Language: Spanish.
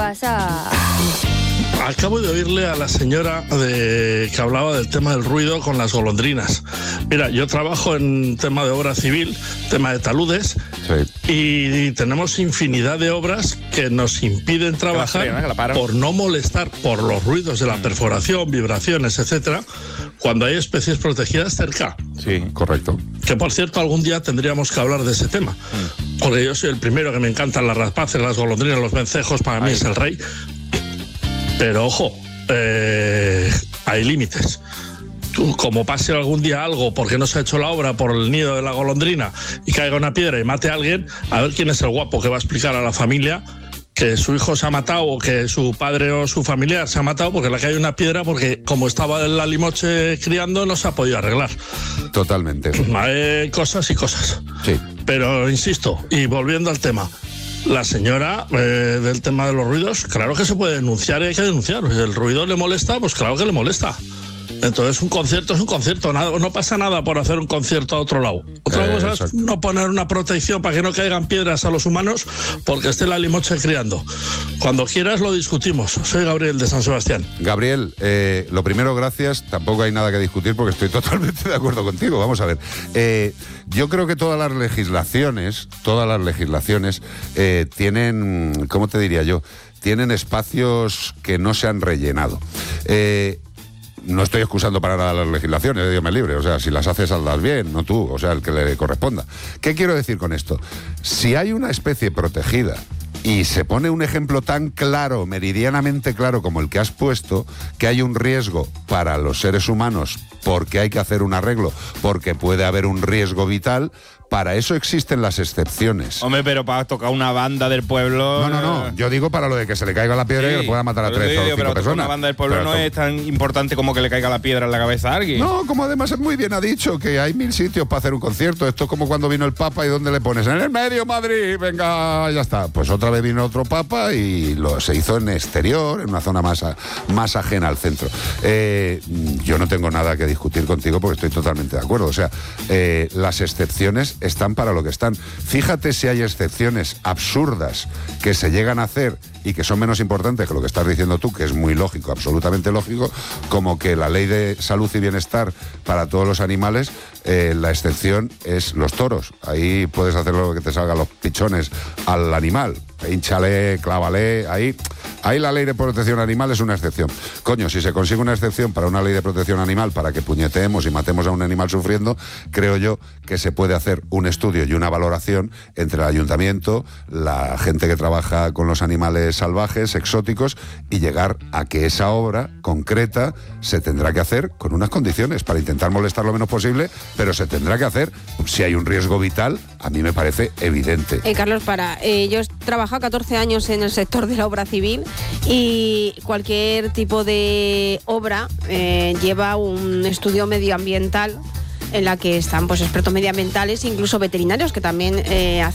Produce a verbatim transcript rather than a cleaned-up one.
pasa? Acabo de oírle a la señora de, que hablaba del tema del ruido con las golondrinas. Mira, yo trabajo en tema de obra civil, tema de taludes, sí. y tenemos infinidad de obras que nos impiden trabajar que la frena, que por no molestar por los ruidos de la perforación, vibraciones, etcétera, cuando hay especies protegidas cerca. Sí, correcto. Que, por cierto, algún día tendríamos que hablar de ese tema. Mm. Porque yo soy el primero que me encantan las rapaces, las golondrinas, los vencejos, para mí Ay. es el rey. Pero ojo, eh, hay límites. Tú, como pase algún día algo porque no se ha hecho la obra por el nido de la golondrina y caiga una piedra y mate a alguien, a ver quién es el guapo que va a explicar a la familia que su hijo se ha matado o que su padre o su familiar se ha matado porque le cae una piedra porque como estaba en la limoche criando no se ha podido arreglar. Totalmente. Hay cosas y cosas. Sí. Pero insisto, y volviendo al tema, la señora eh, del tema de los ruidos, claro que se puede denunciar y hay que denunciar. Si el ruido le molesta, pues claro que le molesta. Entonces un concierto es un concierto, nada, no pasa nada por hacer un concierto a otro lado. Otra eh, cosa es no poner una protección para que no caigan piedras a los humanos porque esté la limoche criando. Cuando quieras lo discutimos. Soy Gabriel de San Sebastián. Gabriel, eh, lo primero, gracias. Tampoco hay nada que discutir porque estoy totalmente de acuerdo contigo. Vamos a ver. Eh, yo creo que todas las legislaciones, todas las legislaciones eh, tienen, ¿cómo te diría yo? Tienen espacios que no se han rellenado. Eh, No estoy excusando para nada las legislaciones, Dios me libre, o sea, si las haces, hazlas bien, no tú, o sea, el que le corresponda. ¿Qué quiero decir con esto? Si hay una especie protegida y se pone un ejemplo tan claro, meridianamente claro como el que has puesto, que hay un riesgo para los seres humanos porque hay que hacer un arreglo, porque puede haber un riesgo vital, para eso existen las excepciones. Hombre, pero para tocar una banda del pueblo... No, no, no. Yo digo para lo de que se le caiga la piedra sí, y que le pueda matar a tres o cinco pero personas. Una banda del pueblo pero no es tan importante como que le caiga la piedra en la cabeza a alguien. No, como además muy bien ha dicho, que hay mil sitios para hacer un concierto. Esto es como cuando vino el Papa y ¿dónde le pones? En el medio, Madrid, venga, ya está. Pues otra vez vino otro Papa y lo, se hizo en exterior, en una zona más, a, más ajena al centro. Eh, yo no tengo nada que discutir contigo porque estoy totalmente de acuerdo. O sea, eh, las excepciones están para lo que están. Fíjate si hay excepciones absurdas que se llegan a hacer y que son menos importantes que lo que estás diciendo tú, que es muy lógico, absolutamente lógico, como que la ley de salud y bienestar para todos los animales, eh, la excepción es los toros. Ahí puedes hacer lo que te salga los pichones al animal. Hínchale, clávale, ahí, ahí la ley de protección animal es una excepción. Coño, si se consigue una excepción para una ley de protección animal para que puñeteemos y matemos a un animal sufriendo, creo yo que se puede hacer un estudio y una valoración entre el ayuntamiento, la gente que trabaja con los animales salvajes, exóticos, y llegar a que esa obra concreta se tendrá que hacer con unas condiciones para intentar molestar lo menos posible, pero se tendrá que hacer. Si hay un riesgo vital, a mí me parece evidente. Eh, Carlos, para, eh, yo trabajo catorce años en el sector de la obra civil y cualquier tipo de obra eh, lleva un estudio medioambiental en la que están pues expertos medioambientales, incluso veterinarios que también eh,